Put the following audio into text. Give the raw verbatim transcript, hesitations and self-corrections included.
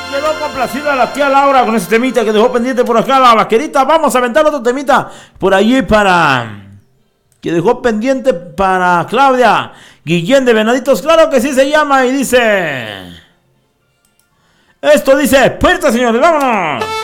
Quedó complacida la tía Laura con ese temita que dejó pendiente por acá la vaquerita. Vamos a aventar otro temita por allí para... que dejó pendiente para Claudia Guillén de Venaditos. Claro que sí se llama y dice... Esto dice, puerta señores, vámonos.